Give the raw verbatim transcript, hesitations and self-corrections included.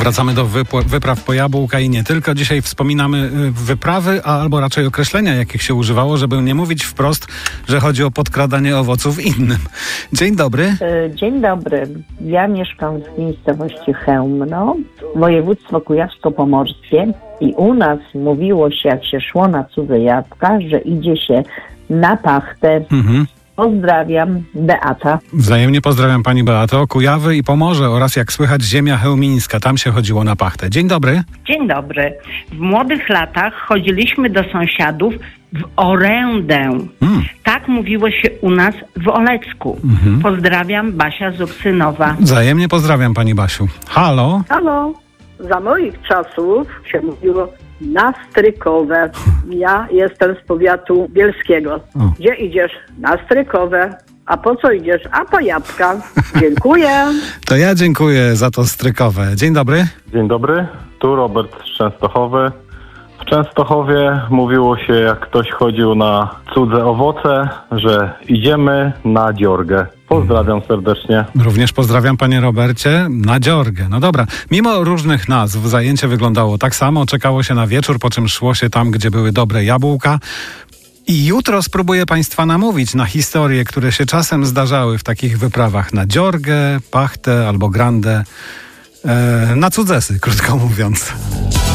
Wracamy do wypł- wypraw po jabłka i nie tylko. Dzisiaj wspominamy y, wyprawy, a albo raczej określenia, jakich się używało, żeby nie mówić wprost, że chodzi o podkradanie owoców innym. Dzień dobry. Dzień dobry. Ja mieszkam w miejscowości Chełmno, województwo kujawsko-pomorskie i u nas mówiło się, jak się szło na cudze jabłka, że idzie się na pachtę. Mhm. Pozdrawiam, Beata. Wzajemnie pozdrawiam pani Beato, Kujawy i Pomorze oraz jak słychać ziemia chełmińska. Tam się chodziło na pachtę. Dzień dobry. Dzień dobry. W młodych latach chodziliśmy do sąsiadów w orędę. Mm. Tak mówiło się u nas w Olecku. Mm-hmm. Pozdrawiam, Basia z Uksynowa. Wzajemnie pozdrawiam pani Basiu. Halo? Halo. Za moich czasów się mówiło na strykowe. Ja jestem z powiatu bielskiego. O. Gdzie idziesz? Na strykowe. A po co idziesz? A po jabłka. Dziękuję. To ja dziękuję za to strykowe. Dzień dobry. Dzień dobry. Tu Robert z Częstochowy. W Częstochowie mówiło się, jak ktoś chodził na cudze owoce, że idziemy na dziorgę. Pozdrawiam serdecznie. Również pozdrawiam, panie Robercie, na dziorgę. No dobra, mimo różnych nazw zajęcie wyglądało tak samo. Czekało się na wieczór, po czym szło się tam, gdzie były dobre jabłka. I jutro spróbuję państwa namówić na historie, które się czasem zdarzały w takich wyprawach na dziorgę, pachtę albo grandę. E, na cudzesy, krótko mówiąc.